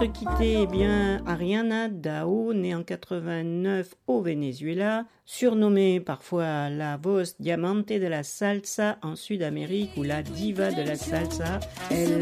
quitter, eh bien, Ariana Dao, née en 89 au Venezuela, surnommée parfois la voz diamante de la salsa en Sud-Amérique ou la diva de la salsa. Elle